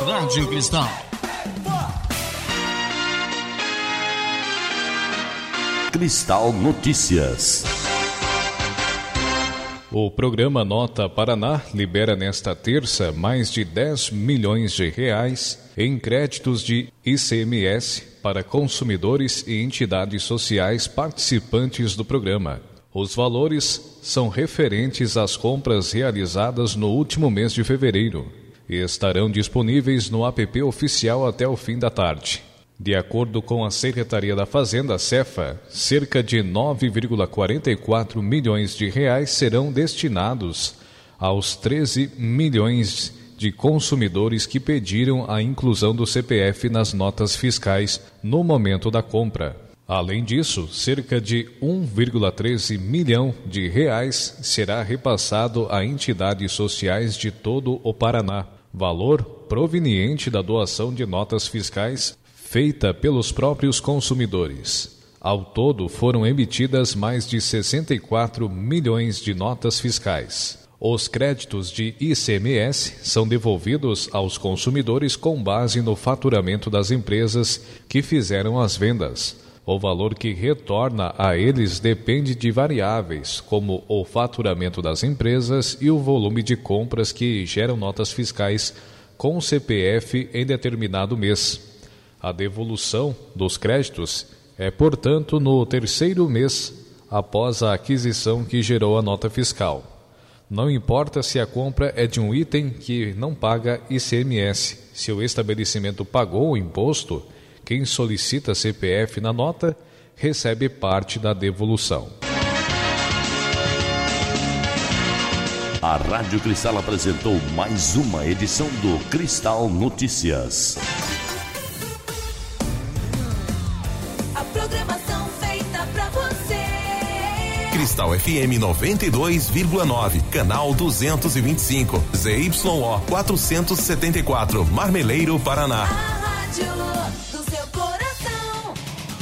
Rádio Cristal. Cristal Notícias. O programa Nota Paraná libera nesta terça mais de 10 milhões de reais em créditos de ICMS para consumidores e entidades sociais participantes do programa. Os valores são referentes às compras realizadas no último mês de fevereiro e estarão disponíveis no app oficial até o fim da tarde. De acordo com a Secretaria da Fazenda, Cefa, cerca de 9,44 milhões de reais serão destinados aos 13 milhões de consumidores que pediram a inclusão do CPF nas notas fiscais no momento da compra. Além disso, cerca de 1,13 milhão de reais será repassado a entidades sociais de todo o Paraná, valor proveniente da doação de notas fiscais feita pelos próprios consumidores. Ao todo, foram emitidas mais de 64 milhões de notas fiscais. Os créditos de ICMS são devolvidos aos consumidores com base no faturamento das empresas que fizeram as vendas. O valor que retorna a eles depende de variáveis, como o faturamento das empresas e o volume de compras que geram notas fiscais com CPF em determinado mês. A devolução dos créditos é, portanto, no terceiro mês após a aquisição que gerou a nota fiscal. Não importa se a compra é de um item que não paga ICMS. Se o estabelecimento pagou o imposto, quem solicita CPF na nota recebe parte da devolução. A Rádio Cristal apresentou mais uma edição do Cristal Notícias. A programação feita pra você. Cristal FM 92,9, canal 225, ZYO 474, Marmeleiro, Paraná. Do seu coração.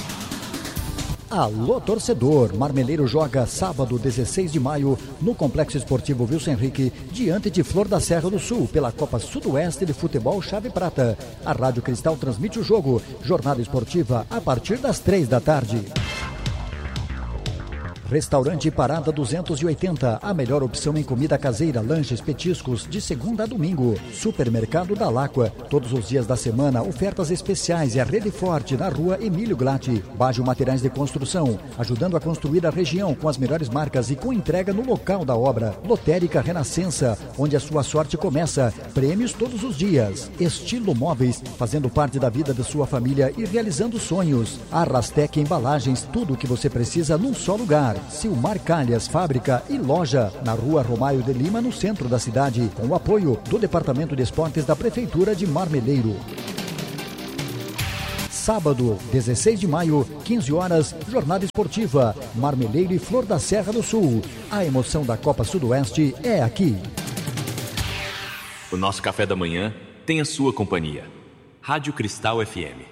Alô, torcedor! Marmeleiro joga sábado, 16 de maio, no Complexo Esportivo Wilson Henrique, diante de Flor da Serra do Sul, pela Copa Sudoeste de Futebol Chave Prata. A Rádio Cristal transmite o jogo. Jornada esportiva a partir das 3 da tarde. Restaurante Parada 280, a melhor opção em comida caseira, lanches, petiscos, de segunda a domingo. Supermercado da Láqua, todos os dias da semana, ofertas especiais e a rede forte na rua Emílio Glatti. Bajo Materiais de Construção, ajudando a construir a região com as melhores marcas e com entrega no local da obra. Lotérica Renascença, onde a sua sorte começa. Prêmios todos os dias. Estilo Móveis, fazendo parte da vida de sua família e realizando sonhos. Arrastec Embalagens, tudo o que você precisa num só lugar. Silmar Calhas, fábrica e loja, na rua Romaio de Lima, no centro da cidade, com o apoio do Departamento de Esportes da Prefeitura de Marmeleiro. Sábado, 16 de maio, 15 horas, jornada esportiva, Marmeleiro e Flor da Serra do Sul. A emoção da Copa Sudoeste é aqui. O nosso café da manhã tem a sua companhia. Rádio Cristal FM